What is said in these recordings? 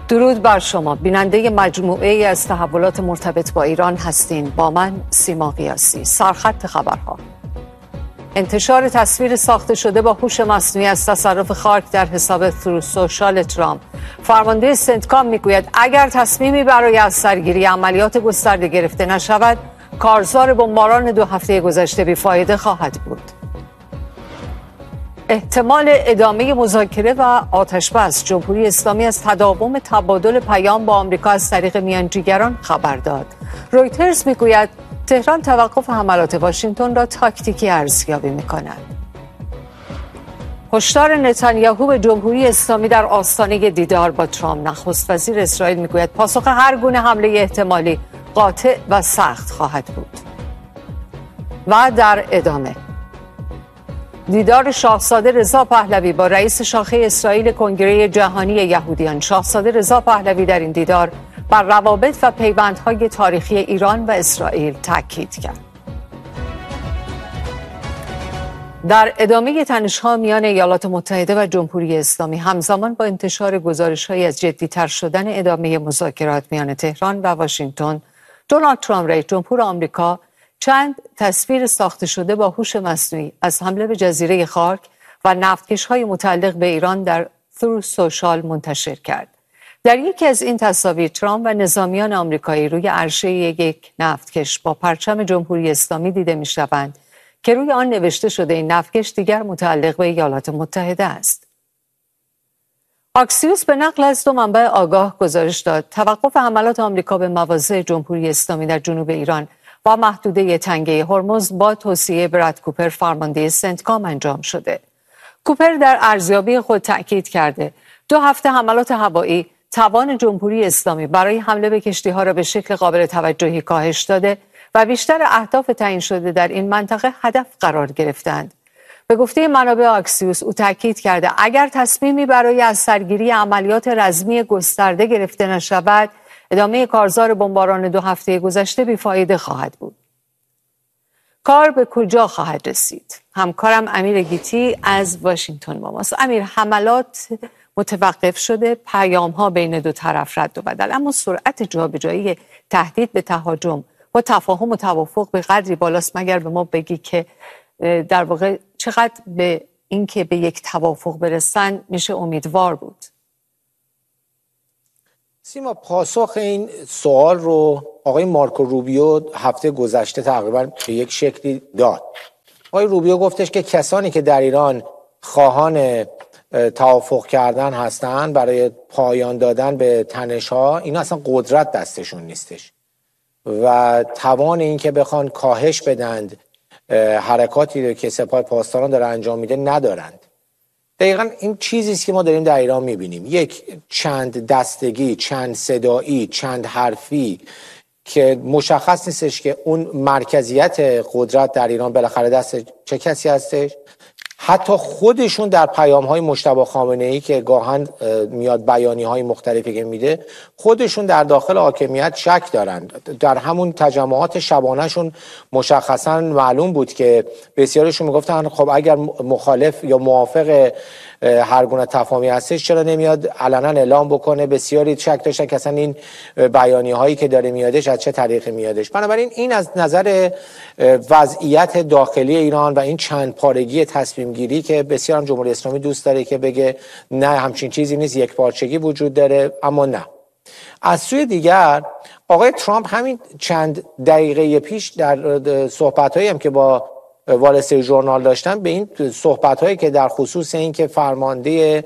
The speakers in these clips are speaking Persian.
درود بر شما. بیننده مجموعه ای از تحولات مرتبط با ایران هستین. با من سیما قیاسی. سرخط خبرها: انتشار تصویر ساخته شده با هوش مصنوعی از تصرف خارک در حساب ترو سوشال ترامپ. فرمانده سنتکام میگوید اگر تصمیمی برای از سرگیری عملیات گسترده گرفته نشود، کارزار بمباران 2 هفته گذشته بیفایده خواهد بود. احتمال ادامه مذاکره و آتش‌بس. جمهوری اسلامی از تداوم تبادل پیام با آمریکا از طریق میانجیگران خبر داد. رویترز میگوید تهران توقف حملات واشنگتن را تاکتیکی ارزیابی می‌کند. هشدار نتانیاهو به جمهوری اسلامی در آستانه دیدار با ترامپ. نخست وزیر اسرائیل میگوید پاسخ هر گونه حمله احتمالی قاطع و سخت خواهد بود. و در ادامه دیدار شاهزاده رضا پهلوی با رئیس شاخه اسرائیل کنگره جهانی یهودیان. شاهزاده رضا پهلوی در این دیدار بر روابط و پیوندهای تاریخی ایران و اسرائیل تاکید کرد. در ادامه تنش‌ها میان ایالات متحده و جمهوری اسلامی همزمان با انتشار گزارش‌هایی از جدی‌تر شدن ادامه مذاکرات میان تهران و واشنگتن، دونالد ترامپ رئیس جمهور آمریکا چند تصویر ساخته شده با هوش مصنوعی از حمله به جزیره خارک و نفتکش‌های متعلق به ایران در ترو سوشال منتشر کرد. در یکی از این تصاویر ترامپ و نظامیان آمریکایی روی عرشه یک نفتکش با پرچم جمهوری اسلامی دیده می‌شوند که روی آن نوشته شده این نفتکش دیگر متعلق به ایالات متحده است. آکسیوس به نقل از 2 منبع آگاه گزارش داد توقف حملات آمریکا به مواضع جمهوری اسلامی در جنوب ایران و محدوده تنگه هرمز با توصیه براد کوپر فرمانده سنتکام انجام شده. کوپر در ارزیابی خود تأکید کرده 2 هفته حملات هوایی توان جمهوری اسلامی برای حمله به کشتی‌ها را به شکل قابل توجهی کاهش داده و بیشتر اهداف تعیین شده در این منطقه هدف قرار گرفتند. به گفته منابع آکسیوس او تأکید کرده اگر تصمیمی برای از سرگیری عملیات رزمی گسترده گرفته نشود، ادامه کارزار بمباران 2 هفته گذشته بیفایده خواهد بود. کار به کجا خواهد رسید؟ همکارم امیر گیتی از واشنگتن با ماست. امیر، حملات متوقف شده، پیام‌ها بین 2 طرف رد و بدل، اما سرعت جابجایی تهدید به تهاجم با تفاهم و توافق به قدری بالاست. مگر به ما بگی که در واقع چقدر به اینکه به یک توافق برسن میشه امیدوار بود؟ سیما، پاسخ این سوال رو آقای مارکو روبیو هفته گذشته تقریبا به یک شکلی داد. آقای روبیو گفتش که کسانی که در ایران خواهان توافق کردن هستن برای پایان دادن به تنش‌ها، اینا اصلا قدرت دستشون نیستش و توان این که بخوان کاهش بدند حرکاتی که سپاه پاسداران داره انجام میده ندارند. دقیقاً این چیزی است که ما داریم در ایران میبینیم، یک چند دستگی، چند صدایی، چند حرفی که مشخص نیستش که اون مرکزیت قدرت در ایران بالاخره دست چه کسی هستش. حتی خودشون در پیام‌های مجتبی خامنه‌ای که گاهن میاد بیانیه‌های مختلفی که میده، خودشون در داخل حاکمیت شک دارند. در همون تجمعات شبانه‌شون مشخصاً معلوم بود که بسیارشون میگفتن خب اگر مخالف یا موافق هر گونه تفاهمی هستش چرا نمیاد علنا اعلام بکنه. بسیاری شک داشتن که اصلا این بیانیه‌هایی که داره میادش از چه طریقی میادش. بنابراین این از نظر وضعیت داخلی ایران و این چند پارگی تصمیم گیری که بسیار هم جمهوری اسلامی دوست داره که بگه نه همچین چیزی نیست، یک پارچگی وجود داره، اما نه. از سوی دیگر آقای ترامپ همین چند دقیقه پیش در صحبت‌هایی هم که با وال استریت ژورنال داشتن به این صحبت‌هایی که در خصوص این که فرمانده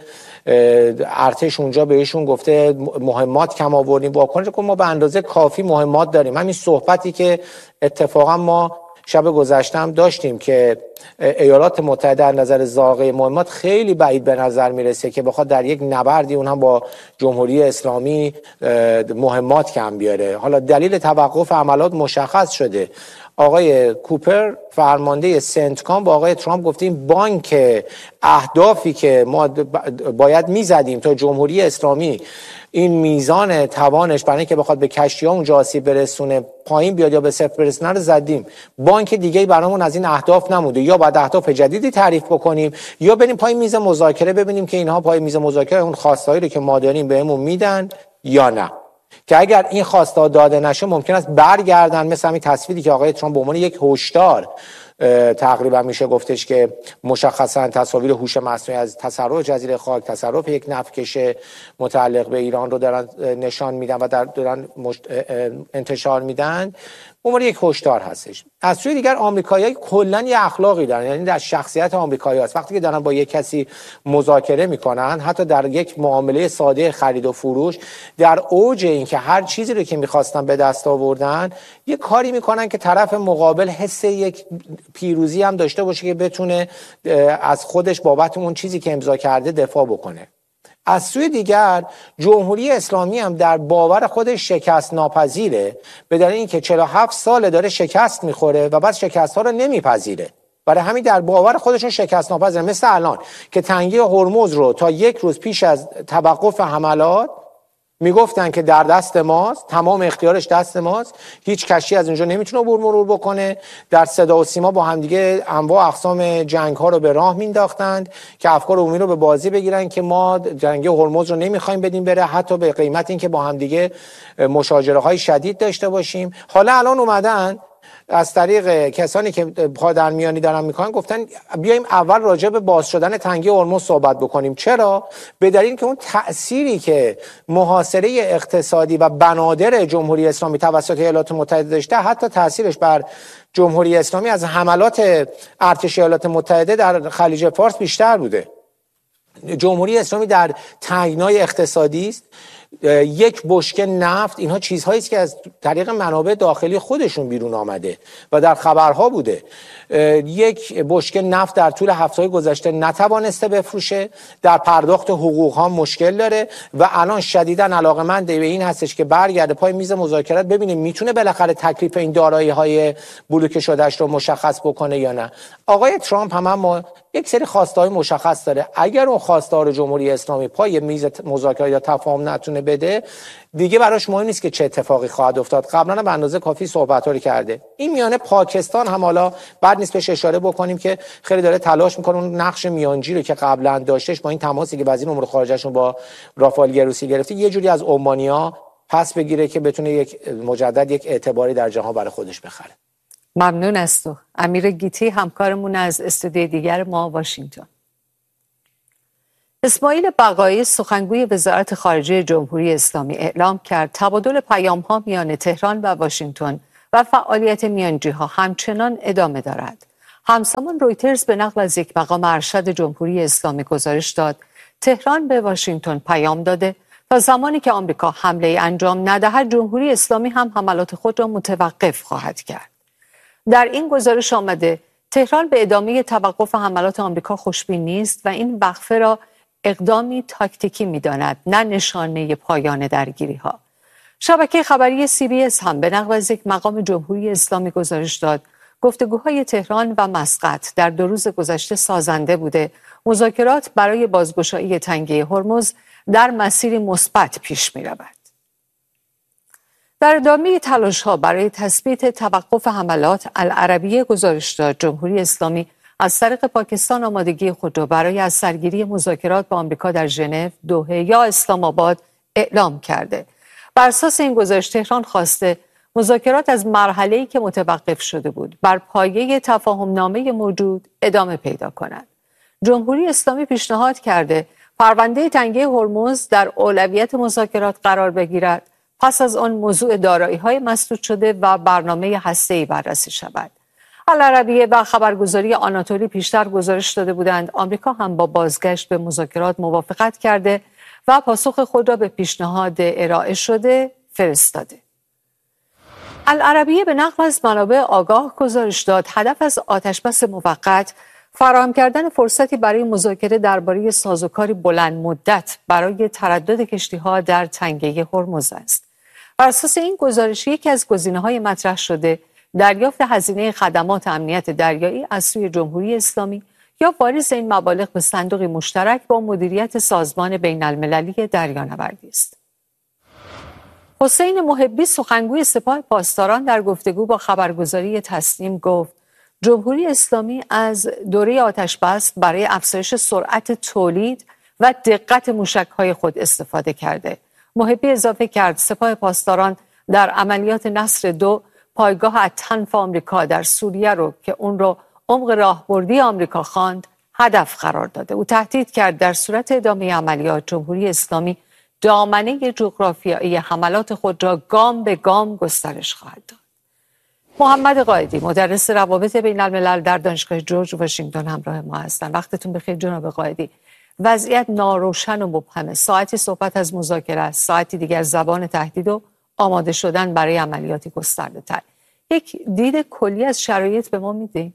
ارتش اونجا بهشون گفته مهمات کم آوردیم، واکنش که ما به اندازه کافی مهمات داریم. همین صحبتی که اتفاقا ما شب گذشته هم داشتیم که ایالات متحده از نظر زاغه مهمات خیلی بعید به نظر میرسه که بخواد در یک نبردی اون هم با جمهوری اسلامی مهمات کم بیاره. حالا دلیل توقف عملات مشخص شده. آقای کوپر فرمانده سنتکام با آقای ترامپ گفته این بانک اهدافی که ما باید میزدیم تا جمهوری اسلامی این میزان توانش برای اینکه بخواد به کشتی‌ها اونجا آسیب برسونه پایین بیاد یا به صفر برسونه رو زدیم. بانک دیگه برامون از این اهداف نموده. یا باید اهداف جدیدی تعریف بکنیم یا بریم پای میز مذاکره ببینیم که اینها پای میز مذاکره اون خواستایی رو که ما داریم بهمون میدن یا نه، که اگر این خواسته داده نشه ممکن است برگردن، مثل همین تصویری که آقای ترامپ به عنوان یک هشدار تقریبا میشه گفتش که مشخصا تصاویر هوش مصنوعی از تصرف جزیره خاک، تصرف یک نفتکش متعلق به ایران رو دارن نشان میدن و دارن انتشار میدن، عنوان یک هشدار هستش. از سوی دیگر آمریکایی‌ها کلاً یه اخلاقی دارن، یعنی در شخصیت آمریکایی‌هاست وقتی که دارن با یک کسی مذاکره میکنن، حتی در یک معامله ساده خرید و فروش، در اوج این که هر چیزی رو که میخواستن به دست آوردن، یه کاری میکنن که طرف مقابل حس یک پیروزی هم داشته باشه که بتونه از خودش بابت اون چیزی که امضا کرده دفاع بکنه. از سوی دیگر جمهوری اسلامی هم در باور خودش شکست ناپذیره، به دلیل اینکه 47 ساله داره شکست میخوره و بعد شکست ها رو نمیپذیره. برای همین در باور خودشون شکست ناپذیره. مثل الان که تنگی هرمز رو تا یک روز پیش از توقف حملات میگفتن که در دست ماست، تمام اختیارش دست ماست، هیچ کشتی از اونجا نمیتونه عبور مرور بکنه. در صدا و سیما با همدیگه انواع اقسام جنگ ها رو به راه مینداختند که افکار عمومی رو به بازی بگیرن که ما جنگ هرمز رو نمیخوایم بدیم بره، حتی به قیمت این که با همدیگه مشاجره های شدید داشته باشیم. حالا الان اومدن از طریق کسانی که پادرمیانی دارن میکنن گفتن بیایم اول راجع به باز شدن تنگی هرمز صحبت بکنیم. چرا؟ به دلیل که اون تأثیری که محاصره اقتصادی و بنادر جمهوری اسلامی توسط ایالات متحده داشته، حتی تأثیرش بر جمهوری اسلامی از حملات ارتش ایالات متحده در خلیج فارس بیشتر بوده. جمهوری اسلامی در تنگنای اقتصادی است، یک بشکه نفت، اینها چیزهایی است که از طریق منابع داخلی خودشون بیرون آمده و در خبرها بوده. یک بشکه نفت در طول هفته‌های گذشته نتوانسته بفروشه، در پرداخت حقوق ها مشکل داره و الان شدیداً علاقه‌مند به این هستش که برگرده پای میز مذاکرات ببینیم میتونه بالاخره تکلیف این دارایی‌های بلوکه شدهش رو مشخص بکنه یا نه. آقای ترامپ هم اما یک سری خواسته‌های مشخص داره. اگر اون خواسته‌ها رو جمهوری اسلامی پای میز مذاکره یا تفاهم نتونه بده، دیگه براش مهم نیست که چه اتفاقی خواهد افتاد. قبلا به اندازه کافی صحبت‌ها کرده. این میانه پاکستان هم حالا بعد نیست بهش اشاره بکنیم که خیلی داره تلاش میکنه اون نقش میانجی رو که قبلا داشتش با این تماسی که وزیر امور خارجه‌شون با رافائل گروسی گرفته یه جوری از عمانی‌ها پس بگیره که بتونه یک مجدد یک اعتباری در جهان برای خودش بخره. ممنون از تو. امیر گیتی همکارمون از استودیوی دیگر ما واشنگتن. اسماعیل بقایی سخنگوی وزارت خارجه جمهوری اسلامی اعلام کرد تبادل پیام‌ها میان تهران و واشنگتن و فعالیت میانجی‌ها همچنان ادامه دارد. همزمان رویترز به نقل از یک مقام ارشد جمهوری اسلامی گزارش داد تهران به واشنگتن پیام داده تا زمانی که آمریکا حمله انجام ندهد جمهوری اسلامی هم حملات خود را متوقف خواهد کرد. در این گزارش آمده تهران به ادامه توقف حملات آمریکا خوشبین نیست و این وقفه را اقدامی تاکتیکی می‌داند، نه نشانه پایان درگیری‌ها. شبکه خبری CBS هم به نقل از یک مقام جمهوری اسلامی گزارش داد گفتگوهای تهران و مسقط در 2 روز گذشته سازنده بوده. مذاکرات برای بازگشایی تنگه هرمز در مسیری مثبت پیش می‌رود. در ادامه تلاش‌ها برای تثبیت توقف حملات، العربیه گزارش داد جمهوری اسلامی از طریق پاکستان آمادگی خود را برای از سرگیری مذاکرات با آمریکا در ژنو، دوحه یا اسلام آباد اعلام کرده. بر اساس این گزارش تهران خواسته مذاکرات از مرحله‌ای که متوقف شده بود بر پایه تفاهم‌نامه موجود ادامه پیدا کنند. جمهوری اسلامی پیشنهاد کرده پرونده تنگه هرمز در اولویت مذاکرات قرار بگیرد، پس از آن موضوع دارایی‌های مسدود شده و برنامه هسته‌ای بررسی شود. العربیه و خبرگزاری آناتولی پیشتر گزارش داده بودند آمریکا هم با بازگشت به مذاکرات موافقت کرده و پاسخ خود را به پیشنهاد ارائه شده فرستاده. العربیه به نقل از منابع آگاه گزارش داد هدف از آتشبس موقت فراهم کردن فرصتی برای مذاکره درباره سازوکاری بلند مدت برای تردد کشتی‌ها در تنگه هرمز است. بر اساس این گزارش یکی از گزینه‌های مطرح شده دریافت هزینه خدمات امنیت دریایی از سوی جمهوری اسلامی یا واریز این مبالغ به صندوق مشترک با مدیریت سازمان بین‌المللی دریانوردی است. حسین محبی سخنگوی سپاه پاسداران در گفتگو با خبرگزاری تسنیم گفت جمهوری اسلامی از دوره آتشبس برای افزایش سرعت تولید و دقت موشک‌های خود استفاده کرده. محبی اضافه کرد سپاه پاسداران در عملیات نصر 2 پایگاه التنف آمریکا در سوریه رو که اون رو عمق راهبردی آمریکا خواند هدف قرار داده. او تهدید کرد در صورت ادامه عملیات جمهوری اسلامی دامنه جغرافیایی حملات خود را گام به گام گسترش خواهد داد. محمد قائدی مدرس روابط بین الملل در دانشگاه جورج واشنگتن همراه ما هستند. وقتتون بخیر جناب قائدی. وضعیت ناروشن و مبهمه. ساعتی صحبت از مذاکره است، ساعتی دیگر زبان تهدید و آماده شدن برای عملیاتی گسترده تر. یک دید کلی از شرایط به ما میدید؟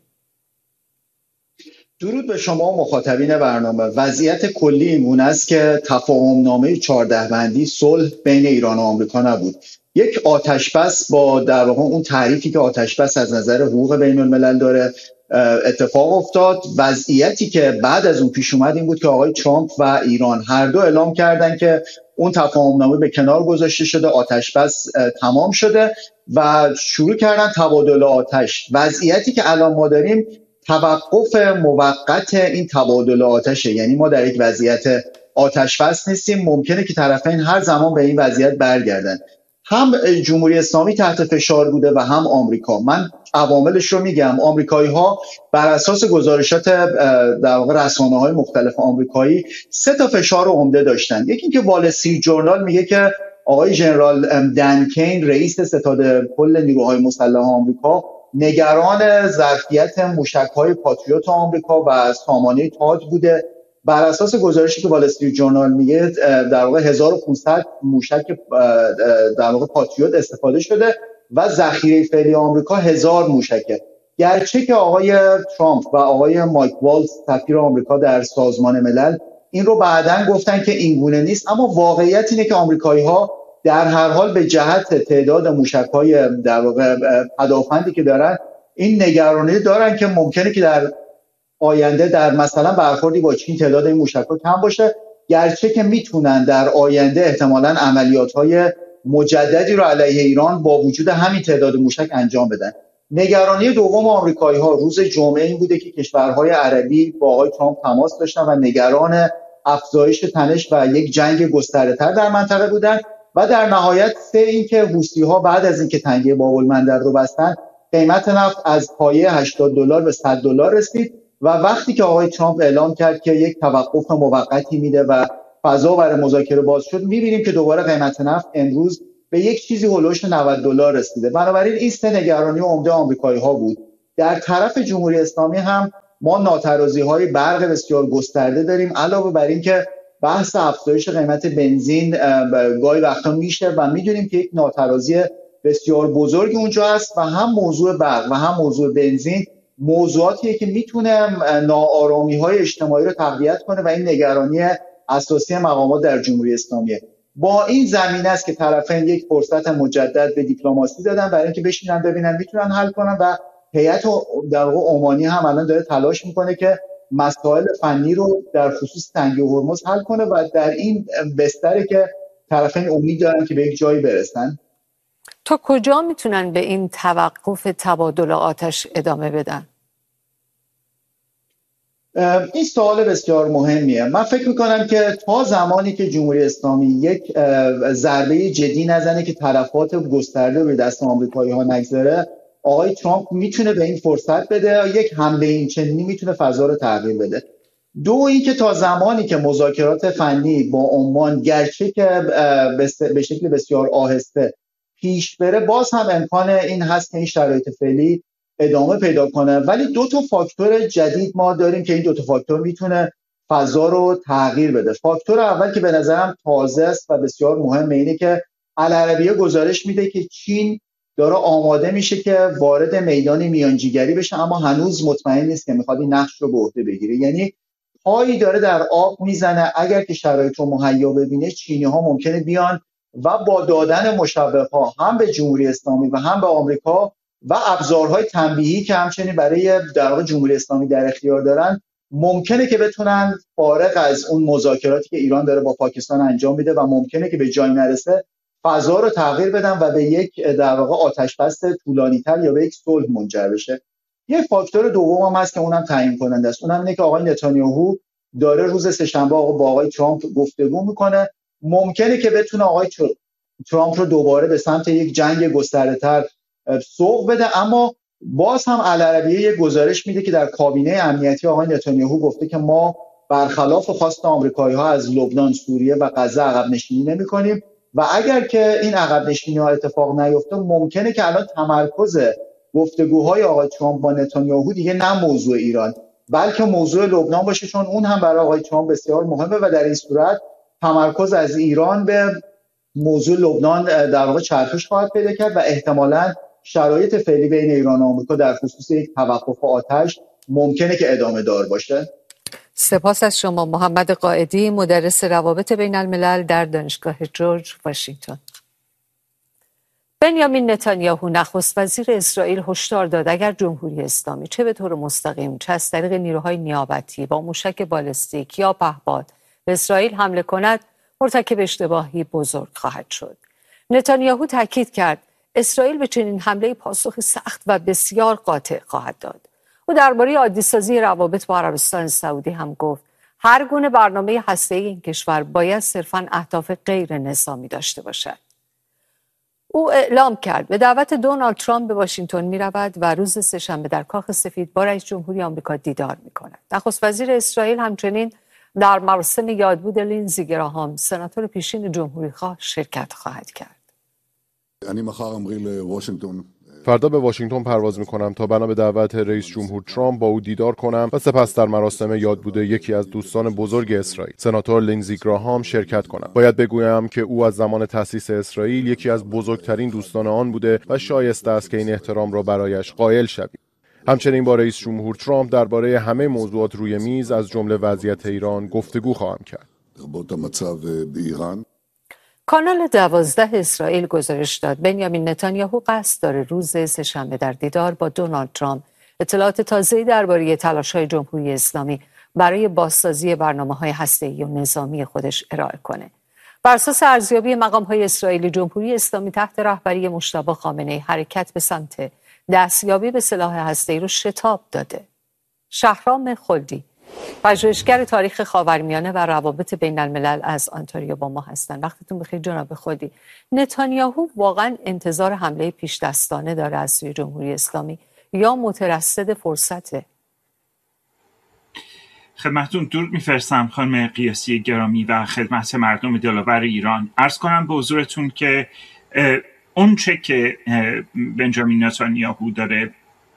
درود به شما مخاطبین برنامه. وضعیت کلی این گونه است که تفاهمنامه 14 بندی صلح بین ایران و آمریکا نبود. یک آتشبس با در واقع اون تعریفی که آتشبس از نظر حقوق بین الملل داره اتفاق افتاد. وضعیتی که بعد از اون پیش اومد این بود که آقای ترامپ و ایران هر دو اعلام کردن که اون تفاهمنامه به کنار گذاشته شده، آتشبس تمام شده و شروع کردن تبادل آتش. وضعیتی که الان ما داریم توقف موقت این تبادل آتشه، یعنی ما در یک وضعیت آتشبس نیستیم. ممکنه که طرفین هر زمان به این وضعیت برگردن. هم جمهوری اسلامی تحت فشار بوده و هم آمریکا. من عواملش رو میگم. آمریکایی‌ها بر اساس گزارشات در واقع رسانه‌های مختلف آمریکایی 3 تا فشار عمده داشتن. یکی اینکه وال استریت ژورنال میگه که آقای ژنرال دن کین رئیس ستاد کل نیروهای مسلح آمریکا نگران ظرفیت موشک‌های پاتریوت آمریکا و سامانه تاج بوده. بر اساس گزارشی که وال استریت ژورنال میگه در واقع 1500 موشک در واقع پاتریوت استفاده شده و ذخیره فعلی آمریکا 1000 موشکه. گرچه که آقای ترامپ و آقای مایک والز سفیر آمریکا در سازمان ملل این رو بعداً گفتن که این گونه نیست، اما واقعیت اینه که آمریکایی‌ها در هر حال به جهت تعداد موشک‌های در واقع پدافندی که دارن این نگرانی دارن که ممکنه که در آینده در مثلا برخوردی با چین تعداد این موشک‌ها کم باشه، گرچه که میتونن در آینده احتمالاً عملیات‌های مجددی رو علیه ایران با وجود همین تعداد موشک انجام بدن. نگرانی دوم آمریکایی‌ها روز جمعه این بوده که کشورهای عربی با آقای ترامپ تماس داشتن و نگران افزایش تنش و یک جنگ گسترده‌تر در منطقه بودن و در نهایت اینکه حوثی‌ها بعد از اینکه تنگه باب‌المندب رو بستن قیمت نفت از پایه $80 به $100 رسید و وقتی که آقای ترامپ اعلام کرد که یک توقف موقتی میده و فضا برای مذاکره باز شد، می‌بینیم که دوباره قیمت نفت امروز به یک چیزی هولوش $90 رسیده. بنابراین این 3 نگرانی عمده آمریکایی‌ها بود. در طرف جمهوری اسلامی هم ما ناترازی‌های برق بسیار گسترده داریم، علاوه بر این که بحث افزایش قیمت بنزین گاهی وقتا میشه و میدونیم که یک ناترازی بسیار بزرگی اونجا هست و هم موضوع برق و هم موضوع بنزین موضوعاتیه که میتونه ناآرامی‌های اجتماعی رو تقویت کنه و این نگرانی اساسی مقامات در جمهوری اسلامیه. با این زمینه است که طرفین یک فرصت مجدد به دیپلماسی دادن برای اینکه بشینن ببینن میتونن حل کنن و هیئت در واقع عمانی هم الان داره تلاش میکنه که مسائل فنی رو در خصوص تنگه هرمز حل کنه و در این بستره که طرفین امید دارن که به یک جایی برسن. تا کجا میتونن به این توقف تبادل آتش ادامه بدن؟ این سوال بسیار مهمیه. من فکر میکنم که تا زمانی که جمهوری اسلامی یک ضربه جدی نزنه که تلفات گسترده روی دست آمریکایی‌ها نگذاره، آقای ترامپ میتونه به این فرصت بده، یک حمله این چنینی میتونه فضا رو تغییر بده. دو اینکه تا زمانی که مذاکرات فنی با عمان گرچه که به شکل بسیار آهسته پیش بره، باز هم امکان این هست که این شرایط فعلی ادامه پیدا کنه. ولی 2 تا فاکتور جدید ما داریم که این 2 تا فاکتور میتونه فضا رو تغییر بده. فاکتور اول که به نظرم تازه است و بسیار مهمه اینه که العربیه گزارش میده که چین داره آماده میشه که وارد میدان میانجیگری بشه، اما هنوز مطمئن نیست که میخواد این نقش رو به عهده بگیره. یعنی پایی داره در آب میزنه. اگر که شرایط رو مهیا ببینه، چینی ها ممکنه بیان و با دادن مشوق ها هم به جمهوری اسلامی و هم به آمریکا و ابزارهای تنبیهی که همچنین برای در واقع جمهوری اسلامی در اختیار دارن، ممکنه که بتونن فارغ از اون مذاکراتی که ایران داره با پاکستان انجام میده و ممکنه که به جای نرسه فضا رو تغییر بدن و به یک در واقع آتش‌بس طولانی‌تر یا به یک صلح منجر بشه. یه فاکتور دوم هم هست که اونم تعیین کننده است. اونم اینه که آقای نتانیاهو داره روز سه‌شنبه با آقای ترامپ گفتگو میکنه ممکنه که بتونه آقای ترامپ رو دوباره به سمت یک جنگ گسترده‌تر سوق بده. اما باز هم العربیه یک گزارش میده که در کابینه امنیتی آقای نتانیاهو گفته که ما برخلاف خواست آمریکایی‌ها از لبنان، سوریه و غزه عقب نشینی نمی‌کنیم و اگر که این عقب نشینی‌ها اتفاق نیفته ممکنه که الان تمرکز گفتگوهای آقای ترامپ با نتانیاهو دیگه نه موضوع ایران بلکه موضوع لبنان باشه، چون اون هم برای آقای ترامپ بسیار مهمه و در این صورت تمرکز از ایران به موضوع لبنان در واقع چرخش خواهد پیدا کرد و احتمالاً شرایط فعلی بین ایران و آمریکا در خصوص یک توقف آتش ممکنه که ادامه دار باشه. سپاس از شما محمد قائدی، مدرس روابط بین الملل در دانشگاه جورج واشنگتن. بنیامین نتانیاهو نخست وزیر اسرائیل هشدار داد اگر جمهوری اسلامی چه به طور مستقیم چه از طریق نیروهای نیابتی با موشک بالستیک یا پهپاد به اسرائیل حمله کند مرتکب اشتباهی بزرگ خواهد شد. نتانیاهو تاکید کرد اسرائیل به چنین حمله پاسخ سخت و بسیار قاطع خواهد داد. او درباره عادی‌سازی روابط با عربستان سعودی هم گفت هر گونه برنامه هسته‌ای این کشور باید صرفاً اهداف غیر نظامی داشته باشد. او اعلام کرد به دعوت دونالد ترامپ به واشنگتن می رود و روز سه‌شنبه در کاخ سفید با رئیس جمهوری آمریکا دیدار می کند. نخست وزیر اسرائیل همچنین در مراسم یادبود لینزی گراهام سناتور پیشین جمهوری‌خواه شرکت خواهد کرد. فردا به واشنگتن پرواز میکنم تا بنا به دعوت رئیس جمهور ترامپ با او دیدار کنم و سپس در مراسم یادبود یکی از دوستان بزرگ اسرائیل سناتور لینزی گراهام شرکت کنم. باید بگویم که او از زمان تأسیس اسرائیل یکی از بزرگترین دوستان آن بوده و شایسته است که این احترام را برایش قائل شویم. همچنین با رئیس جمهور ترامپ درباره همه موضوعات روی میز از جمله وضعیت ایران گفتگو خواهم کرد. کانال 12 اسرائیل گزارش داد بنیامین نتانیاهو قصد داره روز سه‌شنبه در دیدار با دونالد ترامپ اطلاعات تازه‌ای درباره تلاش‌های جمهوری اسلامی برای بازسازی برنامه‌های هسته‌ای و نظامی خودش ارائه کنه. بر اساس ارزیابی مقام‌های اسرائیلی جمهوری اسلامی تحت رهبری مجتبی خامنه‌ای حرکت به سمت دستیابی به سلاح هسته‌ای رو شتاب داده. شهرام خلدی پژوهشگر تاریخ خاورمیانه و روابط بین الملل از آنتاریو با ما هستند. وقتتون بخیر جناب خلدی. نتانیاهو واقعا انتظار حمله پیش دستانه داره از سوی جمهوری اسلامی یا مترصد فرصته؟ خدمتتون درود میفرستم خانم قیاسی گرامی و خدمت مردم دلاور ایران. عرض کنم به حضورتون که اون چه که بنجامین نتانیاهو داره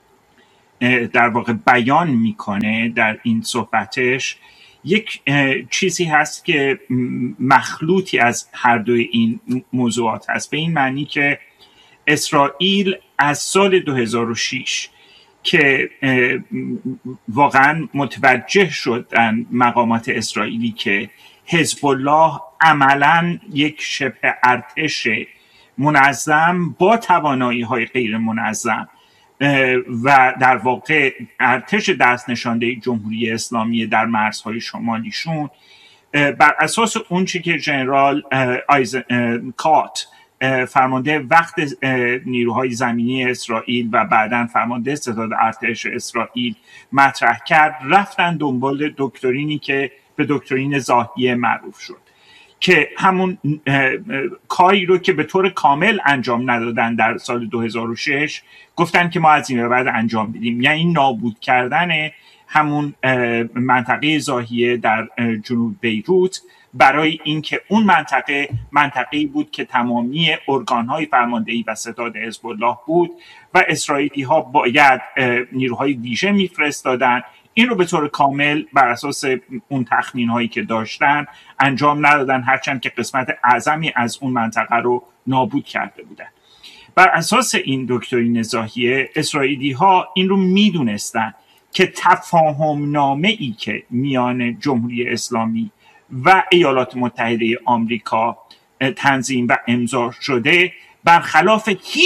در واقع بیان میکنه در این صحبتش یک چیزی هست که مخلوطی از هر دوی این موضوعات هست، به این معنی که اسرائیل از سال 2006 که واقعا متوجه شدن مقامات اسرائیلی که حزب الله عملاً یک شبه ارتش منظم با توانایی‌های غیر منظم و در واقع ارتش دست نشانده جمهوری اسلامی در مرزهای شمالیشون بر اساس اون چی که جنرال کات فرمانده وقت نیروهای زمینی اسرائیل و بعداً فرمانده ستاد ارتش اسرائیل مطرح کرد، رفتن دنبال دکترینی که به دکترین زاهیه معروف شد که همون کاری رو که به طور کامل انجام ندادن در سال 2006 گفتن که ما از این به بعد انجام بدیم، یعنی نابود کردن همون منطقه زاهیه در جنوب بیروت، برای اینکه اون منطقه‌ای بود که تمامی ارگان‌های فرماندهی و ستاد حزب الله بود و اسرائیلی‌ها باید نیروهای ویژه می‌فرستادن. این رو به طور کامل بر اساس اون تخمین‌هایی که داشتن انجام ندادن، هرچند که قسمت اعظمی از اون منطقه رو نابود کرده بودن. بر اساس این دکترین زاهیه اسرائیلی‌ها این رو می‌دونستن که تفاهم نامه‌ای که میان جمهوری اسلامی و ایالات متحده آمریکا تنظیم و امضا شده برخلاف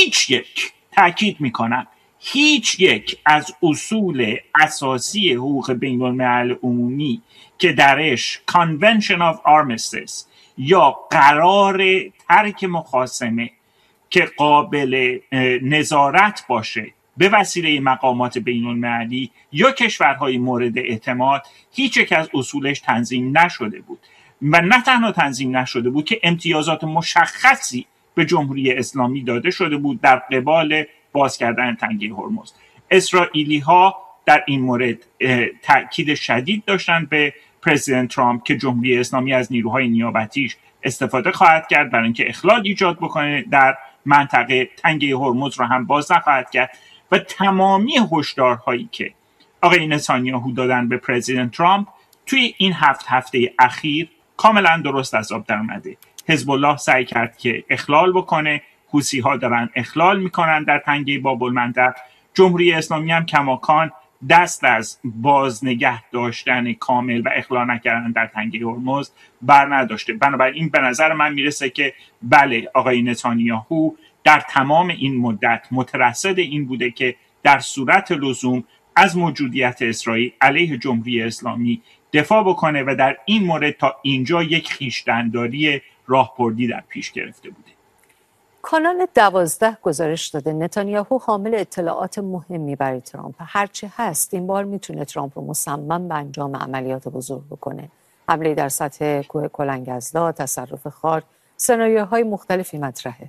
تأکید میکنم هیچ یک از اصول اساسی حقوق بین الملل عمومی که درش Convention of Armistice یا قرار ترک مخاصمه که قابل نظارت باشه به وسیله مقامات بین المللی یا کشورهای مورد اعتماد، هیچ یک از اصولش تنظیم نشده بود. و نه تنها تنظیم نشده بود که امتیازات مشخصی به جمهوری اسلامی داده شده بود در قبال باز کردن تنگه هرمز. اسرائیلی ها در این مورد تأکید شدید داشتن به پرزیدنت ترامپ که جمهوری اسلامی از نیروهای نیابتیش استفاده خواهد کرد برای اینکه اخلال ایجاد بکنه در منطقه، تنگه هرمز رو هم باز نخواهد کرد و تمامی هشدارهایی که آقای نتانیاهو دادن به پرزیدنت ترامپ توی این 7 هفته اخیر کاملا درست از آب در اومده. حزب الله سعی کرد که اخلال بکنه، حوثی ها دارن اخلال میکنن در تنگه باب‌المندب. جمهوری اسلامی هم کماکان دست از بازنگه داشتن کامل و اخلال نکردن در تنگه هرمز بر نداشته. بنابراین به نظر من میرسه که بله، آقای نتانیاهو در تمام این مدت مترصد این بوده که در صورت لزوم از موجودیت اسرائیل علیه جمهوری اسلامی دفاع بکنه و در این مورد تا اینجا یک خویشتن‌داری راهبردی در پیش گرفته بوده. کانال 12 گزارش داده نتانیاهو حامل اطلاعات مهمی برای ترامپ. هرچی هست این بار میتونه ترامپ رو مصمم به انجام عملیات بزرگ بکنه. حمله در سطح کوه کلنگزلا، تصرف خاک، سناریوهای مختلفی مطرحه.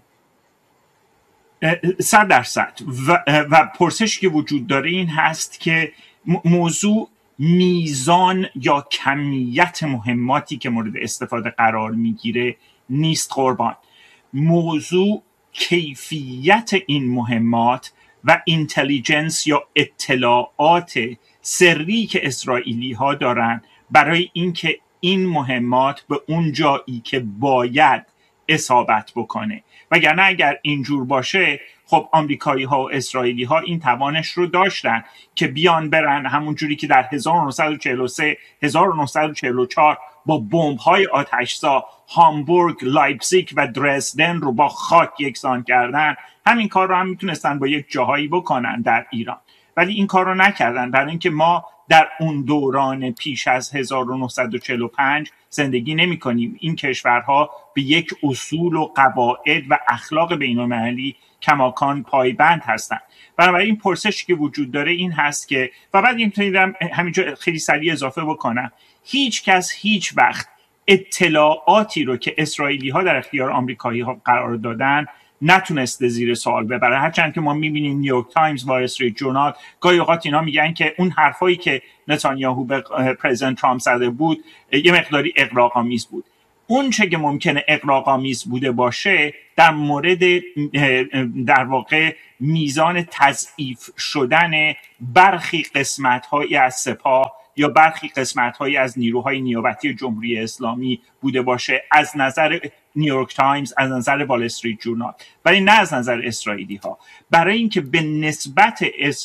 100% و پرسشی که وجود داره این هست که موضوع میزان یا کمیت مهماتی که مورد استفاده قرار میگیره نیست قربان. موضوع کیفیت این مهمات و اینتلیجنس یا اطلاعات سری که اسرائیلی ها دارن برای اینکه این مهمات به اون جایی که باید اصابت بکنه. وگرنه اگر اینجور باشه خب آمریکایی ها و اسرائیلی ها این توانش رو داشتن که بیان برن همون جوری که در 1943 1944 با بمب های آتش‌زا هامبورگ، لایپزیگ و درزدن رو با خاک یکسان کردن. همین کار رو هم میتونستن با یک جاهایی بکنن در ایران، ولی این کار رو نکردن برای اینکه ما در اون دوران پیش از 1945 زندگی نمی کنیم. این کشورها به یک اصول و قواعد و اخلاق بین‌المللی کماکان پایبند هستند. بنابراین پرسشی که وجود داره این هست که و بعد میتونم همینجا خیلی سریع اضافه بکنم، هیچ کس هیچ وقت اطلاعاتی رو که اسرائیلی ها در اختیار آمریکایی ها قرار دادن نتونسته زیر سوال ببره. هرچند که ما میبینیم نیویورک تایمز، وال استریت جورنال گاهی اوقات اینا میگن که اون حرفایی که نتانیاهو به پرزیدنت ترامپ زده بود یه مقداری اغراق‌آمیز بود. اون چه که ممکنه اغراق‌آمیز بوده باشه در مورد در واقع میزان تضعیف شدن برخی قسمت‌هایی از سپاه یا برخی قسمت‌هایی از نیروهای نیابتی جمهوری اسلامی بوده باشه از نظر نیویورک تایمز، از نظر وال استریت جورنال، ولی نه از نظر اسرائیلی ها. برای اینکه به نسبت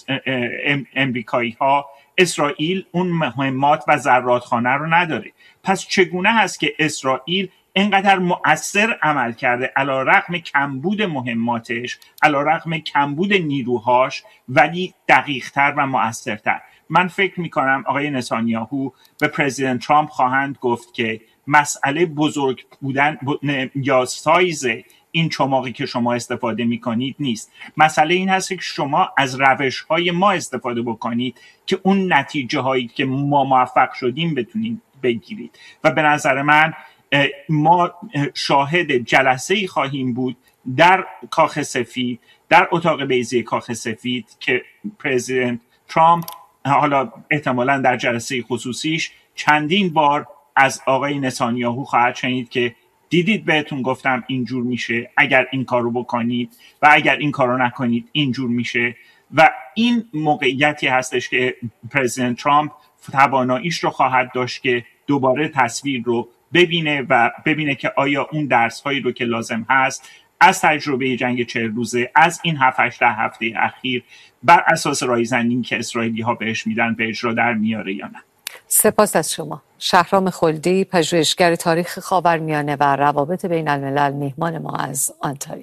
امریکایی ها اسرائیل اون مهمات و زرادخانه رو نداره. پس چگونه هست که اسرائیل اینقدر مؤثر عمل کرده علیرغم کمبود مهماتش، علیرغم کمبود نیروهاش، ولی دقیق‌تر و مؤثرتر؟ من فکر میکنم آقای نتانیاهو به پرزیدنت ترامپ خواهند گفت که مسئله بزرگ بودن یا سایز این چماقی که شما استفاده میکنید نیست. مسئله این هست که شما از روش‌های ما استفاده بکنید که اون نتیجه هایی که ما موفق شدیم بتونید بگیرید. و به نظر من ما شاهد جلسه‌ای خواهیم بود در کاخ سفید، در اتاق بیضه کاخ سفید که پرزیدنت ترامپ حالا احتمالاً در جلسه خصوصیش چندین بار از آقای نتانیاهو خواهد شنید که دیدید بهتون گفتم اینجور میشه، اگر این کارو بکنید و اگر این کارو نکنید اینجور میشه. و این موقعیتی هستش که پرزیدنت ترامپ تواناییش رو خواهد داشت که دوباره تصویر رو ببینه و ببینه که آیا اون درس‌هایی رو که لازم هست از تجربه جنگ 40 روزه، از این 7-8 هفته اخیر بر اساس رایزنی که اسرائیلی ها بهش میدن به اجرا در میاره یا نه. سپاس از شما. شهرام خلدی، پژوهشگر تاریخ خاورمیانه و روابط بین الملل، میهمان ما از آنتاریو.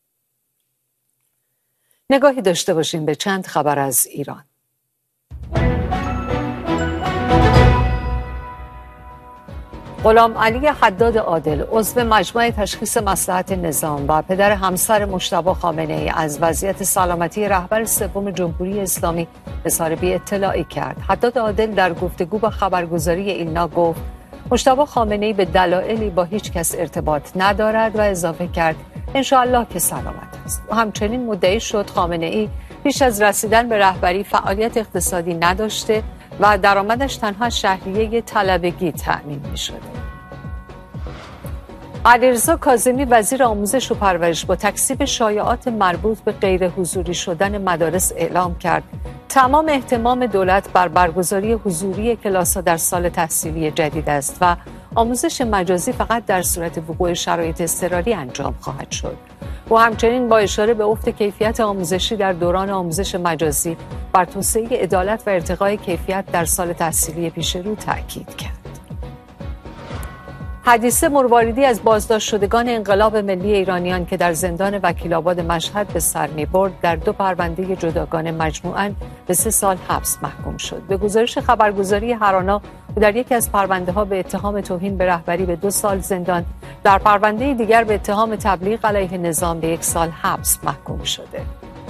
نگاهی داشته باشیم به چند خبر از ایران. غلام علی حداد عادل، عضو مجمع تشخیص مصلحت نظام و پدر همسر مجتبی خامنه‌ای، از وضعیت سلامتی رهبر سوم جمهوری اسلامی اظهار بی‌اطلاعی کرد. حداد عادل در گفتگو با خبرگزاری ایلنا گفت مجتبی خامنه‌ای به دلایلی با هیچ کس ارتباط ندارد و اضافه کرد انشاءالله که سلامت است. و همچنین مدعی شد خامنه‌ای پیش از رسیدن به رهبری فعالیت اقتصادی نداشته و درآمدش تنها از شهریه طلبگی تأمین می‌شد. علیرضا کاظمی وزیر آموزش و پرورش با تکذیب شایعات مربوط به غیر حضوری شدن مدارس اعلام کرد تمام اهتمام دولت بر برگزاری حضوری کلاس‌ها در سال تحصیلی جدید است و آموزش مجازی فقط در صورت وقوع شرایط اضطراری انجام خواهد شد. و همچنین با اشاره به افت کیفیت آموزشی در دوران آموزش مجازی بر توسعه عدالت و ارتقای کیفیت در سال تحصیلی پیش رو تاکید کرد. حدیثه مرواریدی از بازداشت شدگان انقلاب ملی ایرانیان که در زندان وکیل‌آباد مشهد به سر می‌برد در 2 پرونده جداگانه مجموعاً به 3 سال حبس محکوم شد. به گزارش خبرگزاری هرانا در یکی از پرونده‌ها به اتهام توهین به رهبری به 2 سال زندان، در پرونده دیگر به اتهام تبلیغ علیه نظام به 1 سال حبس محکوم شده.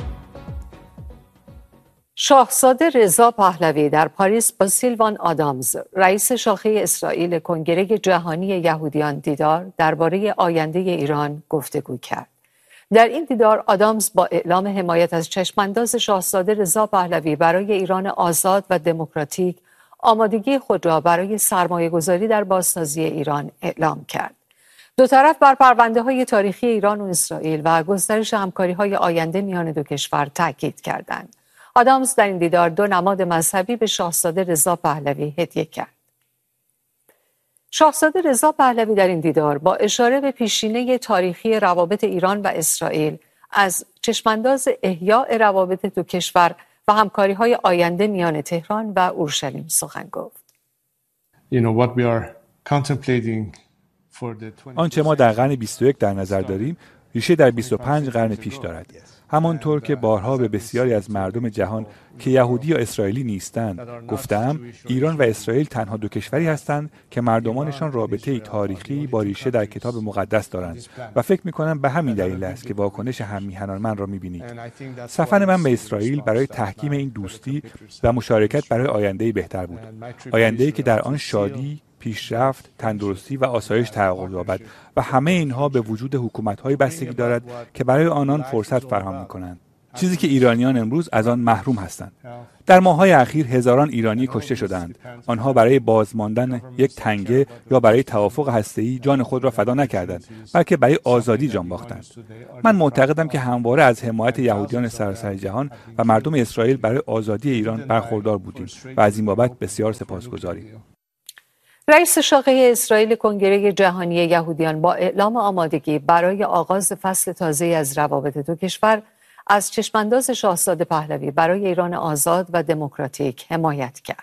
شاهزاده رضا پهلوی در پاریس با سیلوان آدامز رئیس شاخه اسرائیل کنگره جهانی یهودیان دیدار درباره آینده ایران گفتگو کرد. در این دیدار آدامز با اعلام حمایت از چشمانداز شاهزاده رضا پهلوی برای ایران آزاد و دموکراتیک آمادگی خود را برای سرمایه‌گذاری در بازسازی ایران اعلام کرد. دو طرف بر پرونده‌های تاریخی ایران و اسرائیل و گسترش همکاری‌های آینده میان دو کشور تاکید کردند. آدامز در این دیدار 2 نماد مذهبی به شاهزاده رضا پهلوی هدیه کرد. شاهزاده رضا پهلوی در این دیدار با اشاره به پیشینه تاریخی روابط ایران و اسرائیل از چشمانداز احیاء روابط دو کشور و همکاری‌های آینده میان تهران و اورشلیم سخن گفت. آنچه ما در قرن 21 در نظر داریم ریشه در 25 قرن پیش دارد. همانطور که بارها به بسیاری از مردم جهان که یهودی یا اسرائیلی نیستند گفتم، ایران و اسرائیل تنها 2 کشوری هستند که مردمانشان رابطه‌ای تاریخی با ریشه در کتاب مقدس دارند و فکر می‌کنم به همین دلیل است که واکنش هم‌میهنان من را می‌بینید. سفر من به اسرائیل برای تحکیم این دوستی و مشارکت برای آینده‌ای بهتر بود. آینده‌ای که در آن شادی، پیشرفت، تندرستی و آسایش تحقق یابد و همه اینها به وجود حکومت‌های بستگی دارد که برای آنان فرصت فراهم می‌کنند. چیزی که ایرانیان امروز از آن محروم هستند. در ماه‌های اخیر هزاران ایرانی کشته شدند. آنها برای بازماندن یک تنگه یا برای توافق هسته‌ای جان خود را فدا نکردند، بلکه برای آزادی جان باختند. من معتقدم که همواره از حمایت یهودیان سراسر جهان و مردم اسرائیل برای آزادی ایران برخوردار بودیم و از این بابت بسیار سپاسگزاریم. رئیس شاخه اسرائیل کنگره جهانی یهودیان با اعلام آمادگی برای آغاز فصل تازه از روابط دو کشور از چشمانداز شاهزاده پهلوی برای ایران آزاد و دموکراتیک حمایت کرد.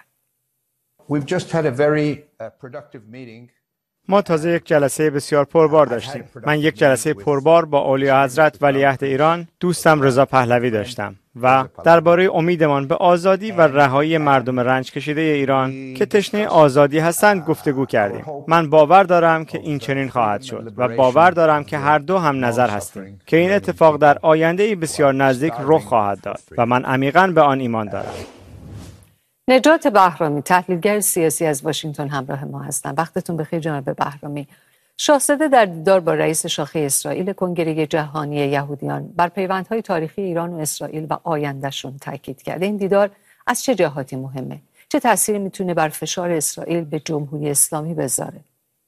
ما تازه یک جلسه بسیار پربار داشتیم. من یک جلسه پربار با اعلیحضرت ولیعهد ایران دوستم رضا پهلوی داشتم و درباره امیدمان به آزادی و رهایی مردم رنج کشیده ایران که تشنه آزادی هستند گفتگو کردیم. من باور دارم که این چنین خواهد شد و باور دارم که هر دو هم نظر هستیم که این اتفاق در آینده‌ای بسیار نزدیک رخ خواهد داد و من عمیقاً به آن ایمان دارم. نجات بهرامی تحلیلگر سیاسی از واشنگتن همراه ما هستند. وقتتون بخیر جناب بهرامی. شاهزاده در دیدار با رئیس شاخه اسرائیل کنگره جهانی یهودیان بر پیوندهای تاریخی ایران و اسرائیل و آیندهشون تاکید کرده. این دیدار از چه جهاتی مهمه؟ چه تأثیری میتونه بر فشار اسرائیل به جمهوری اسلامی بذاره؟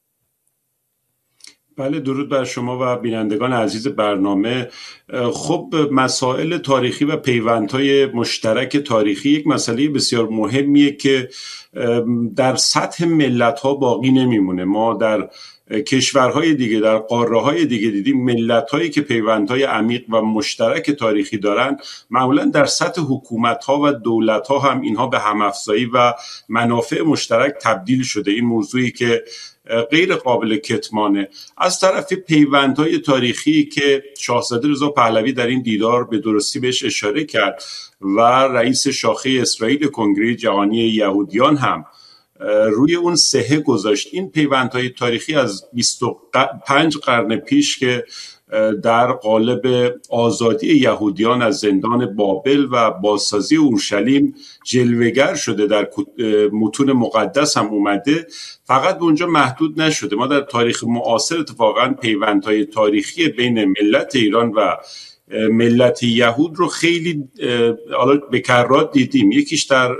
بله، درود بر شما و بینندگان عزیز برنامه. خب مسائل تاریخی و پیوندهای مشترک تاریخی یک مسئله بسیار مهمیه که در سطح ملت‌ها باقی نمیمونه. ما در کشورهای دیگه، در قاره‌های دیگه دیدیم ملت‌هایی که پیوندهای عمیق و مشترک تاریخی دارن معمولا در سطح حکومت‌ها و دولت‌ها هم اینها به هم‌افزایی و منافع مشترک تبدیل شده. این موضوعی که غیر قابل کتمانه. از طرف پیوندهای تاریخی که شاهزاده رضا پهلوی در این دیدار به درستی بهش اشاره کرد و رئیس شاخه اسرائیل کنگره جهانی یهودیان هم روی اون سهه گذاشت. این پیوندهای تاریخی از 25 قرن پیش که در قالب آزادی یهودیان از زندان بابل و بازسازی اورشلیم جلوه‌گر شده، در متون مقدس هم اومده، فقط به اونجا محدود نشده. ما در تاریخ معاصر اتفاقا پیوندهای تاریخی بین ملت ایران و ملت یهود رو خیلی به کرات دیدیم. یکیش در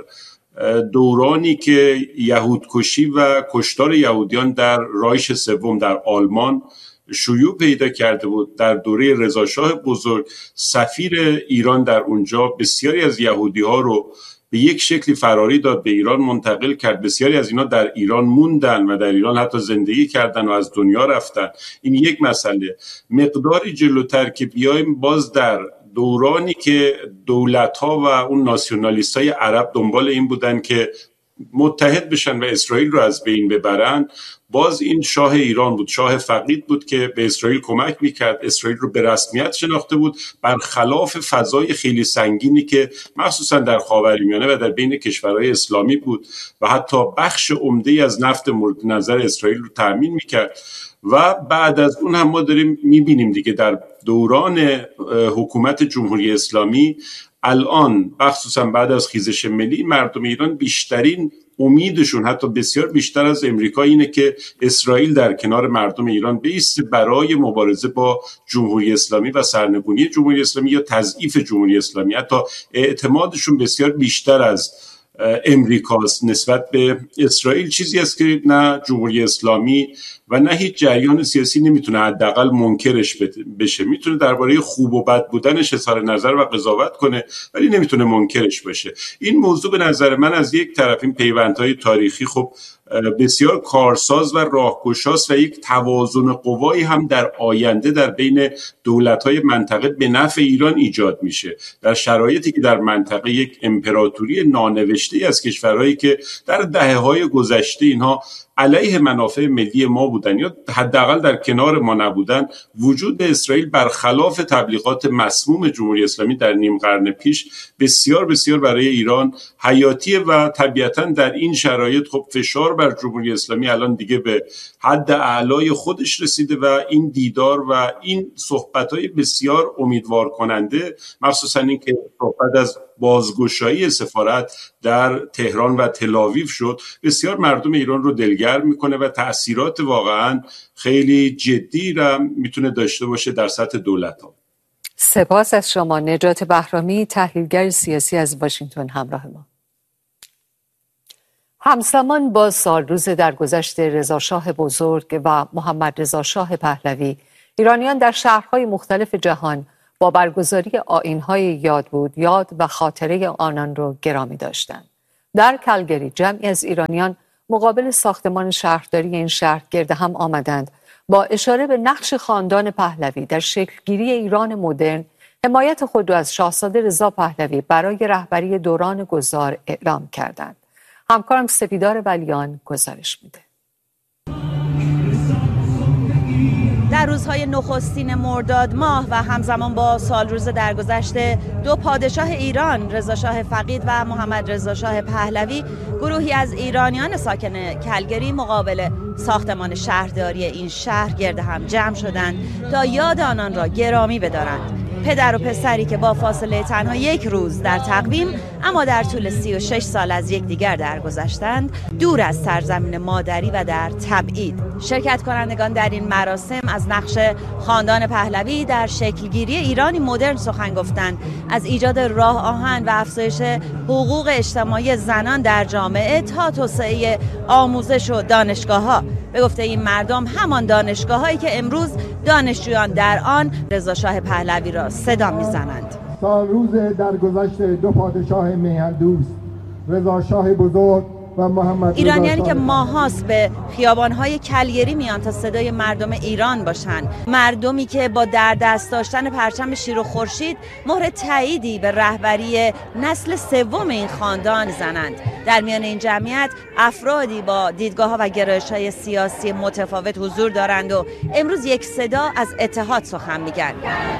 دورانی که یهود کشی و کشتار یهودیان در رایش سوم در آلمان شیوع پیدا کرده بود. در دوره رضاشاه بزرگ سفیر ایران در اونجا بسیاری از یهودی ها رو به یک شکلی فراری داد، به ایران منتقل کرد. بسیاری از اینا در ایران موندن و در ایران حتی زندگی کردن و از دنیا رفتن. این یک مسئله. مقداری جلوتر که بیایم، باز در دورانی که دولت‌ها و اون ناسیونالیست‌های عرب دنبال این بودن که متحد بشن و اسرائیل رو از بین ببرن، باز این شاه ایران بود، شاه فقید بود که به اسرائیل کمک میکرد، اسرائیل رو به رسمیت شناخته بود، برخلاف فضای خیلی سنگینی که مخصوصا در خاورمیانه و در بین کشورهای اسلامی بود و حتی بخش عمده‌ای از نفت مورد نظر اسرائیل رو تأمین میکرد. و بعد از اون هم ما داریم میبینیم دیگه در دوران حکومت جمهوری اسلامی الان مخصوصا بعد از خیزش ملی، مردم ایران بیشترین امیدشون حتی بسیار بیشتر از امریکا اینه که اسرائیل در کنار مردم ایران بایسته برای مبارزه با جمهوری اسلامی و سرنگونی جمهوری اسلامی یا تضعیف جمهوری اسلامی. حتی اعتمادشون بسیار بیشتر از امریکاست نسبت به اسرائیل، چیزی است که نه جمهوری اسلامی و نه هیچ جریان سیاسی نمیتونه حداقل منکرش بشه. میتونه درباره خوب و بد بودنش اظهار نظر و قضاوت کنه ولی نمیتونه منکرش بشه. این موضوع به نظر من از یک طرف این پیوندهای تاریخی خب بسیار کارساز و راهگشاست و یک توازن قوایی هم در آینده در بین دولت‌های منطقه به نفع ایران ایجاد میشه، در شرایطی که در منطقه یک امپراتوری نانوشته از کشورهایی که در دهه‌های گذشته اینها علیه منافع ملی ما بودن یا حداقل در کنار ما نبودن، وجود اسرائیل برخلاف تبلیغات مسموم جمهوری اسلامی در نیم قرن پیش بسیار بسیار برای ایران حیاتیه و طبیعتاً در این شرایط خب فشار بر جمهوری اسلامی الان دیگه به حد اعلای خودش رسیده و این دیدار و این صحبت‌های بسیار امیدوار کننده، مخصوصاً این که صحبت از بازگشایی سفارت در تهران و تل‌آویو شد، بسیار مردم ایران رو دلگرم میکنه و تأثیرات واقعاً خیلی جدی را میتونه داشته باشه در سطح دولت‌ها. سپاس از شما نجات بهرامی، تحلیلگر سیاسی از واشنگتن همراه ما. همزمان با سالروز درگذشت رضاشاه بزرگ و محمد رضا شاه پهلوی، ایرانیان در شهرهای مختلف جهان با برگزاری آیین‌های یاد و خاطره آنان را گرامی داشتند. در کلگری جمعی از ایرانیان مقابل ساختمان شهرداری این شهر گرد هم آمدند با اشاره به نقش خاندان پهلوی در شکلگیری ایران مدرن، حمایت خود را از شاهزاده رضا پهلوی برای رهبری دوران گذار اعلام کردند. همکارم سپیدار ولیان گزارش میده. در روزهای نخستین مرداد ماه و همزمان با سالروز درگذشت دو پادشاه ایران، رضا شاه فقید و محمد رضا شاه پهلوی، گروهی از ایرانیان ساکن کلگری مقابل ساختمان شهرداری این شهر گرد هم جمع شدند تا یاد آنان را گرامی بدارند. پدر و پسری که با فاصله تنها یک روز در تقویم اما در طول 36 سال از یکدیگر درگذشتند، دور از سرزمین مادری و در تبعید. شرکت کنندگان در این مراسم از نقش خاندان پهلوی در شکلگیری ایرانی مدرن سخن گفتند، از ایجاد راه آهن و افزایش حقوق اجتماعی زنان در جامعه تا توسعه آموزش و دانشگاه‌ها. به گفته این مردم، همان دانشگاه‌هایی که امروز دانشجویان در آن رضا شاه پهلوی را صدا می‌زنند. سالروز درگذشت دو پادشاه میهن دوست، رضا شاه بزرگ و محمد ایرانیانی که ماهاست به خیابان‌های کلگری میان تا صدای مردم ایران باشند، مردمی که با در دست داشتن پرچم شیر و خورشید مهر تاییدی به رهبری نسل سوم این خاندان زنند. در میان این جمعیت افرادی با دیدگاه‌ها و گرایش‌های سیاسی متفاوت حضور دارند و امروز یک صدا از اتحاد سخن میگن.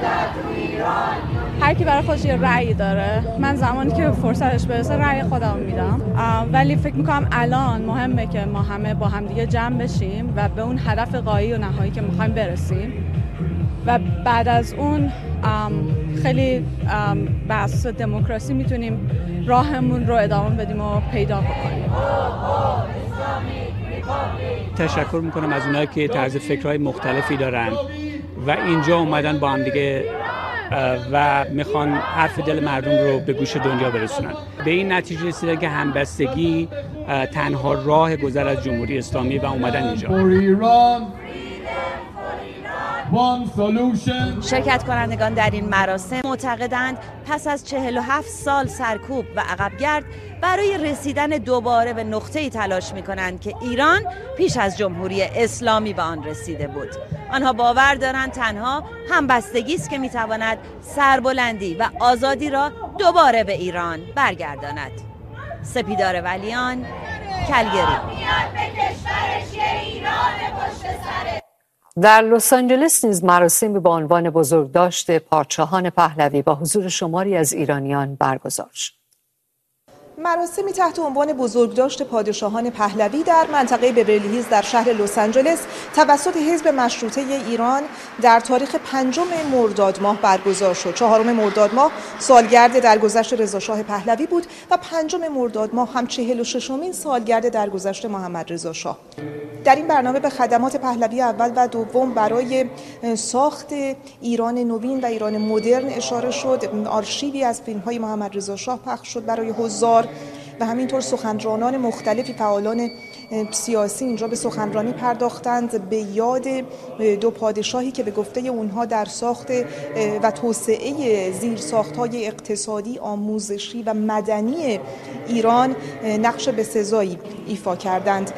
هر کی برای خودش یه رأی داره. من زمانی که فرصتش برسه رأی خودم میدم، ولی فکر میکنم الان مهمه که ما همه با هم دیگه جمع بشیم و به اون هدف غایی و نهایی که میخوایم برسیم و بعد از اون خیلی به اساس دموکراسی میتونیم راهمون رو ادامه بدیم و پیدا بکنیم. تشکر میکنم از اونایی که طرز فکرهای مختلفی دارن و اینجا اومدن با هم دیگه و میخوان حرف دل مردم رو به گوش دنیا برسونن. به این نتیجه رسیدن که همبستگی تنها راه گذر از جمهوری اسلامی و اومدن اینجا. شرکت کنندگان در این مراسم معتقدند پس از 47 سال سرکوب و عقبگرد برای رسیدن دوباره به نقطه‌ای تلاش می‌کنند که ایران پیش از جمهوری اسلامی به آن رسیده بود. آنها باور دارند تنها همبستگی است که می‌تواند سربلندی و آزادی را دوباره به ایران برگرداند. سپیدار ولیان، کلگری. در لس آنجلس نیز مراسمی با عنوان بزرگداشت پادشاهان پهلوی با حضور شماری از ایرانیان برگزار شد. مراسمی تحت عنوان بزرگداشت پادشاهان پهلوی در منطقه بیورلی هیلز در شهر لس آنجلس توسط حزب مشروطه ایران در تاریخ 5 مرداد ماه برگزار شد. 4 مرداد ماه سالگرد درگذشت رضاشاه پهلوی بود و 5 مرداد ماه هم 46مین سالگرد درگذشت محمد رضا شاه. در این برنامه به خدمات پهلوی اول و دوم برای ساخت ایران نوین و ایران مدرن اشاره شد. آرشیوی از فیلم‌های محمد رضا شاه پخش شد برای حضار و همینطور سخنرانان مختلفی، فعالان سیاسی اینجا به سخنرانی پرداختند به یاد دو پادشاهی که به گفته اونها در ساخت و توسعه زیرساخت‌های اقتصادی، آموزشی و مدنی ایران نقش بسزایی ایفا کردند.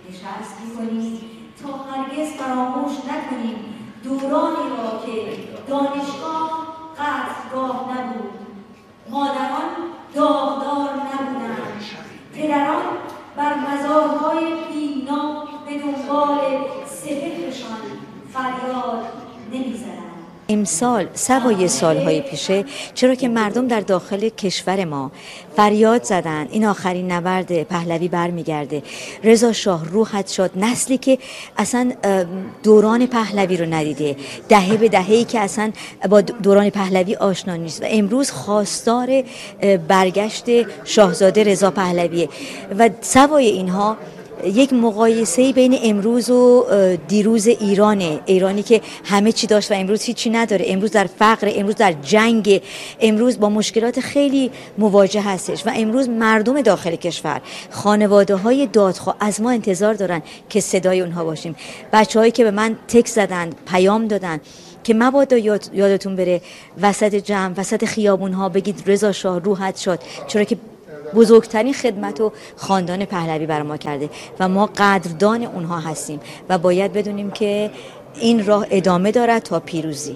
تا هرگز فراموش نکنیم دورانی را که دانشگاه قدرگاه نبود، مادران داغدار نبودند، پدران بر مزارهای بینا به دنبال سپهرشان فریاد نمی‌زدند. امسال سوای سالهای پیشه، چرا که مردم در داخل کشور ما فریاد زدن این آخرین نبرد پهلوی برمیگرده، رضا شاه روحت شد، نسلی که اصلا دوران پهلوی رو ندیده، دهه به دهه‌ای که اصلا با دوران پهلوی آشنا نیست و امروز خواستار برگشت شاهزاده رضا پهلویه و سوای اینها یک مقایسه بین امروز و دیروز ایرانی که همه چی داشت و امروز هیچی نداره، امروز در فقر، امروز در جنگ، امروز با مشکلات خیلی مواجه هستش و امروز مردم داخل کشور، خانواده‌های دادخواه از ما انتظار دارن که صدای اونها باشیم. بچه‌هایی که به من تکست زدن، پیام دادن که مبادا یادتون بره وسط جمع، وسط خیابون‌ها بگید رضا شاه روحت شد، چرا که بزرگترین خدمت و خاندان پهلوی بر ما کرده و ما قدردان اونها هستیم و باید بدونیم که این راه ادامه دارد تا پیروزی.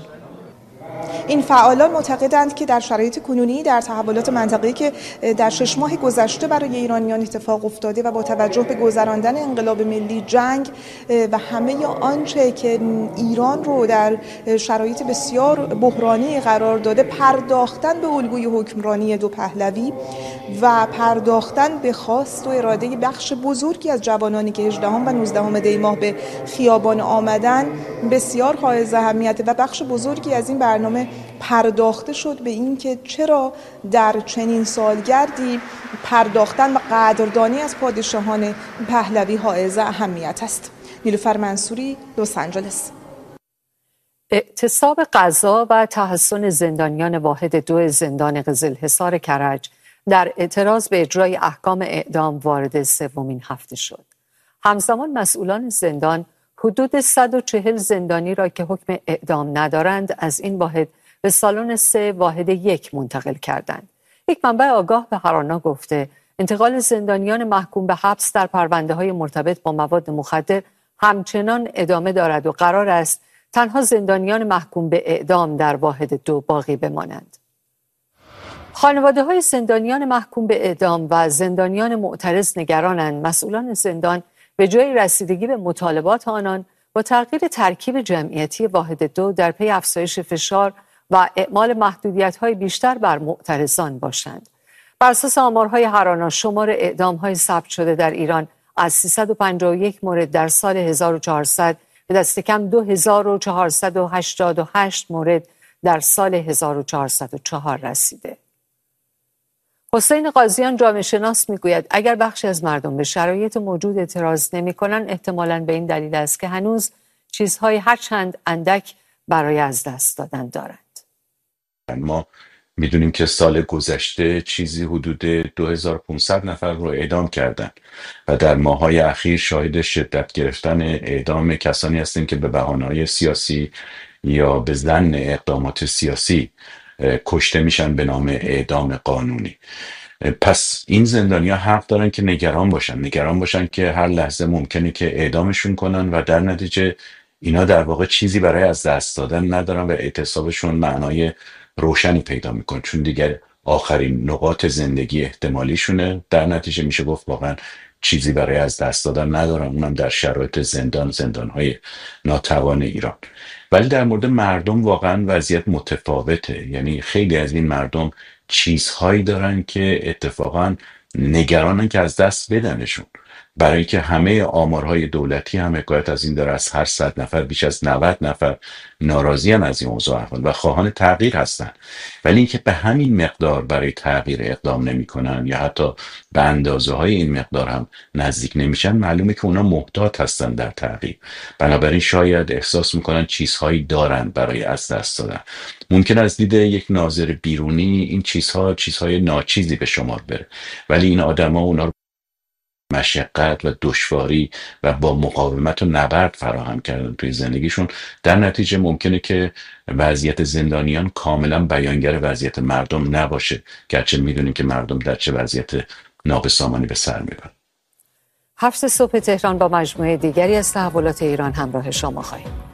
این فعالان معتقدند که در شرایط کنونی، در تحولات منطقه‌ای که در 6 ماه گذشته برای ایرانیان اتفاق افتاده و با توجه به گذراندن انقلاب ملی، جنگ و همه آنچه که ایران رو در شرایط بسیار بحرانی قرار داده، پرداختن به الگوی حکمرانی دو پهلوی و پرداختن به خواست و اراده بخش بزرگی از جوانانی که 18 و 19 دی ماه به خیابان آمدن بسیار حائز اهمیته و بخش بزرگی از این برنامه پرداخته شد به این که چرا در چنین سالگردی پرداختن و قدردانی از پادشاهان پهلوی حائز اهمیت است. نیلوفر منصوری، لس آنجلس. اعتصاب غذا و تحصن زندانیان واحد 2 زندان قزلحصار کرج در اعتراض به اجرای احکام اعدام وارد 3مین هفته شد. همزمان مسئولان زندان حدود 140 زندانی را که حکم اعدام ندارند از این واحد به سالن 3 واحد 1 منتقل کردند. یک منبع آگاه به هرانا گفته انتقال زندانیان محکوم به حبس در پرونده‌های مرتبط با مواد مخدر همچنان ادامه دارد و قرار است تنها زندانیان محکوم به اعدام در واحد 2 باقی بمانند. خانواده‌های زندانیان محکوم به اعدام و زندانیان معترض نگرانند مسئولان زندان به جای رسیدگی به مطالبات آنان با تغییر ترکیب جمعیتی واحد 2 در پی افزایش فشار و اعمال محدودیت‌های بیشتر بر معترضان باشند. بر اساس آمارهای هرانا شمار اعدام‌های ثبت شده در ایران از 351 مورد در سال 1400 به دست کم 2488 مورد در سال 1404 رسیده. حسین قاضیان جامعه شناس میگوید اگر بخشی از مردم به شرایط موجود اعتراض نمی‌کنند احتمالاً به این دلیل است که هنوز چیزهای هرچند اندک برای از دست دادن دارند. ما میدونیم که سال گذشته چیزی حدود 2500 نفر رو اعدام کردن و در ماه‌های اخیر شاهد شدت گرفتن اعدام کسانی هستیم که به بهانه‌های سیاسی یا به ظن اقدامات سیاسی کشته میشن به نام اعدام قانونی. پس این زندانی‌ها حق دارن که نگران باشن که هر لحظه ممکنه که اعدامشون کنن و در نتیجه اینا در واقع چیزی برای از دست دادن ندارن و اعتصابشون معنای روشنی پیدا میکنه، چون دیگر آخرین نقاط زندگی احتمالیشونه. در نتیجه میشه گفت واقعا چیزی برای از دست دادن ندارن، اونم در شرایط زندانهای ناتوان ایران. ولی در مورد مردم واقعا وضعیت متفاوته، یعنی خیلی از این مردم چیزهایی دارن که اتفاقا نگرانن که از دست بدنشون، برای که همه آمارهای دولتی هم حکایت از این داره، از هر 100 نفر بیش از 90 نفر ناراضی هم از این اوضاع احوال و خواهان تغییر هستن. ولی اینکه به همین مقدار برای تغییر اقدام نمی‌کنن یا حتی به اندازه های این مقدار هم نزدیک نمیشن، معلومه که اونا محتاط هستن در تغییر. بنابراین شاید احساس میکنن چیزهایی دارن برای از دست دادن. ممکن از دید یک ناظر بیرونی این چیزهای ناچیزی به شمار بره، ولی این آدما اونا رو مشقت و دشواری و با مقاومت و نبرد فراهم کردن توی زندگیشون. در نتیجه ممکنه که وضعیت زندانیان کاملا بیانگر وضعیت مردم نباشه، گرچه میدونیم که مردم در چه وضعیت نابسامانی به سر میبرن. 7 صبح تهران با مجموعه دیگری از تحولات ایران همراه شما خواهیم.